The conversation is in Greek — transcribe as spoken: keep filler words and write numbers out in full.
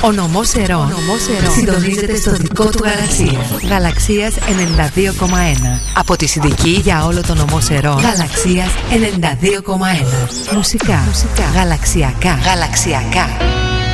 Ο νομός Ερών συντονίζεται στο δικό του Γαλαξία. Γαλαξίας ενενήντα δύο κόμμα ένα. Από τη Συνδική για όλο το νομό Ερών. Γαλαξίας ενενήντα δύο κόμμα ένα. Μουσικά, Μουσικά. Γαλαξιακά. Γαλαξιακά.